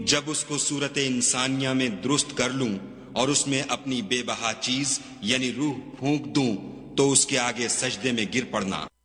जब उसको सूरत इंसानिया में दुरुस्त कर लूं और उसमें अपनी बेबहा चीज यानी रूह फूंक दूं तो उसके आगे सजदे में गिर पड़ना।